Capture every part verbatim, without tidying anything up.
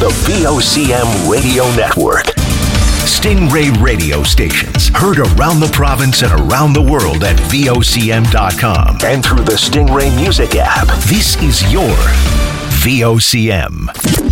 the V O C M Radio Network. Stingray radio stations heard around the province and around the world at V O C M dot com and through the Stingray Music app. This is your V O C M.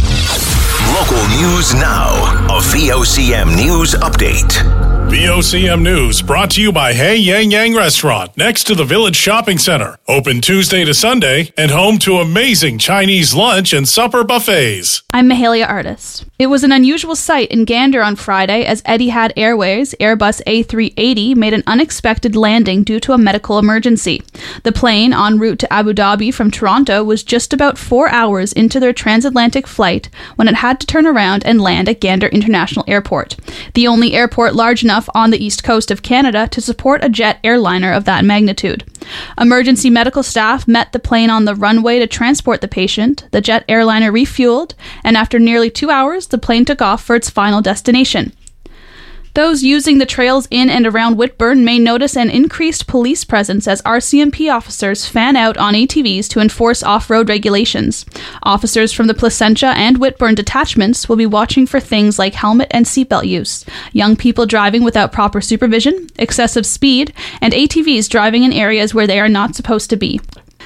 Local news now. A V O C M News Update. V O C M News brought to you by Hey Yang Yang Restaurant next to the Village Shopping Center. Open Tuesday to Sunday and home to amazing Chinese lunch and supper buffets. I'm Mahalia Artist. It was an unusual sight in Gander on Friday as Etihad Airways Airbus A three eighty made an unexpected landing due to a medical emergency. The plane, en route to Abu Dhabi from Toronto, was just about four hours into their transatlantic flight when it had to turn around and land at Gander International Airport, the only airport large enough on the east coast of Canada to support a jet airliner of that magnitude. Emergency medical staff met the plane on the runway to transport the patient. The jet airliner refueled, and after nearly two hours, the plane took off for its final destination. Those using the trails in and around Whitburn may notice an increased police presence as R C M P officers fan out on A T Vs to enforce off-road regulations. Officers from the Placentia and Whitburn detachments will be watching for things like helmet and seatbelt use, young people driving without proper supervision, excessive speed, and A T Vs driving in areas where they are not supposed to be.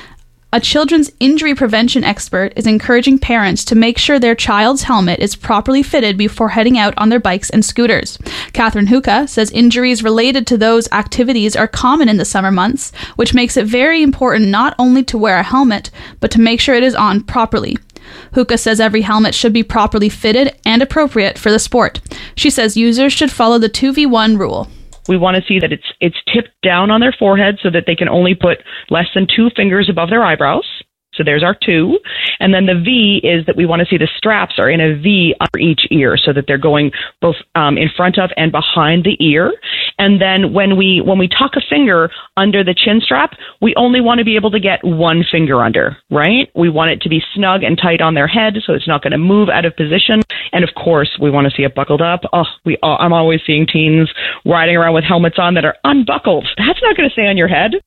A children's injury prevention expert is encouraging parents to make sure their child's helmet is properly fitted before heading out on their bikes and scooters. Catherine Huka says injuries related to those activities are common in the summer months, which makes it very important not only to wear a helmet, but to make sure it is on properly. Huka says every helmet should be properly fitted and appropriate for the sport. She says users should follow the two v one rule. We want to see that it's it's tipped down on their forehead so that they can only put less than two fingers above their eyebrows. So there's our two. And then the V is that we want to see the straps are in a V under each ear so that they're going both um, in front of and behind the ear. And then when we when we tuck a finger under the chin strap, we only want to be able to get one finger under, right? We want it to be snug and tight on their head so it's not going to move out of position. And of course, we want to see it buckled up. Oh, we uh, I'm always seeing teens riding around with helmets on that are unbuckled. That's not going to stay on your head.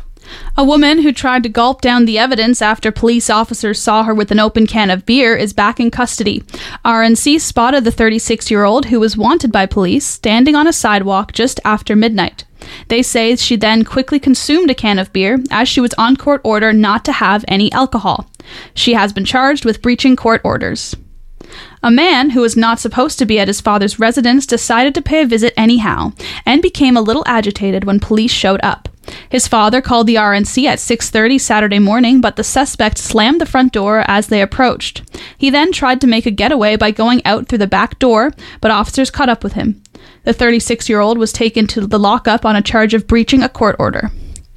A woman who tried to gulp down the evidence after police officers saw her with an open can of beer is back in custody. R N C spotted the thirty-six-year-old who was wanted by police standing on a sidewalk just after midnight. They say she then quickly consumed a can of beer as she was on court order not to have any alcohol. She has been charged with breaching court orders. A man who was not supposed to be at his father's residence decided to pay a visit anyhow and became a little agitated when police showed up. His father called the R N C at six thirty Saturday morning, but the suspect slammed the front door as they approached. He then tried to make a getaway by going out through the back door, but officers caught up with him. The thirty-six-year-old was taken to the lockup on a charge of breaching a court order.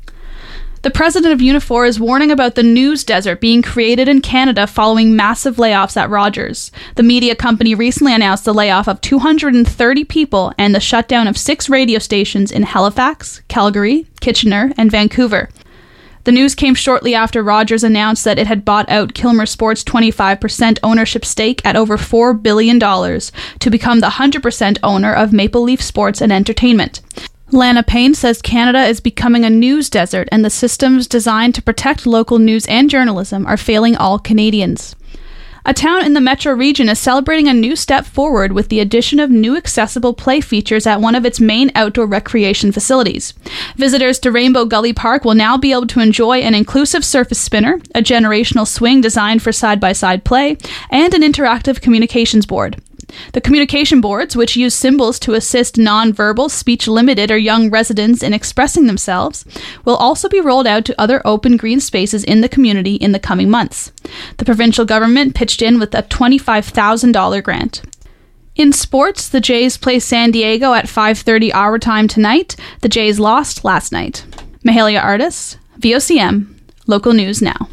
The president of Unifor is warning about the news desert being created in Canada following massive layoffs at Rogers. The media company recently announced the layoff of two hundred thirty people and the shutdown of six radio stations in Halifax, Calgary, Kitchener, and Vancouver. The news came shortly after Rogers announced that it had bought out Kilmer Sports' twenty-five percent ownership stake at over four billion dollars to become the one hundred percent owner of Maple Leaf Sports and Entertainment. Lana Payne says Canada is becoming a news desert and the systems designed to protect local news and journalism are failing all Canadians. A town in the metro region is celebrating a new step forward with the addition of new accessible play features at one of its main outdoor recreation facilities. Visitors to Rainbow Gully Park will now be able to enjoy an inclusive surface spinner, a generational swing designed for side-by-side play, and an interactive communications board. The communication boards, which use symbols to assist non-verbal, speech-limited, or young residents in expressing themselves, will also be rolled out to other open green spaces in the community in the coming months. The provincial government pitched in with a twenty-five thousand dollars grant. In sports, the Jays play San Diego at five thirty our time tonight. The Jays lost last night. Mahalia Artis, V O C M, local news now.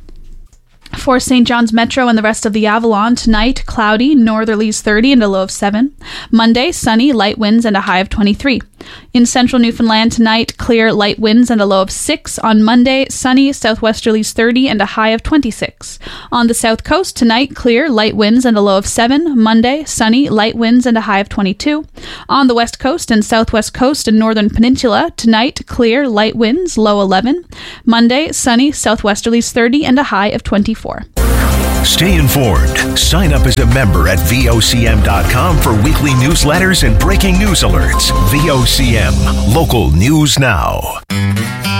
For Saint John's Metro and the rest of the Avalon, tonight, cloudy, northerlies thirty and a low of seven. Monday, sunny, light winds and a high of twenty-three. In central Newfoundland tonight, clear, light winds and a low of six. On Monday, sunny, southwesterlies thirty and a high of twenty-six. On the south coast tonight, clear, light winds and a low of seven. Monday, sunny, light winds and a high of twenty-two. On the west coast and southwest coast and northern peninsula, tonight, clear, light winds, low eleven. Monday, sunny, southwesterlies thirty and a high of twenty-four. Stay informed. Sign up as a member at V O C M dot com for weekly newsletters and breaking news alerts. V O C M, local news now.